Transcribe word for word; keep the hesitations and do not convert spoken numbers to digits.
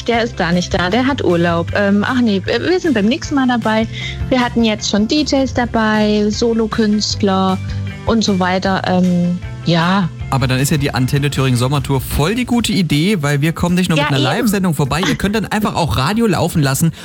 der ist da nicht da, der hat Urlaub. Ähm, ach nee, wir sind beim nächsten Mal dabei. Wir hatten jetzt schon D Js dabei, Solokünstler und so weiter. Ähm, ja. Aber dann ist ja die Antenne Thüringen Sommertour voll die gute Idee, weil wir kommen nicht nur Ja, mit einer eben. Live-Sendung vorbei, ihr könnt dann einfach auch Radio laufen lassen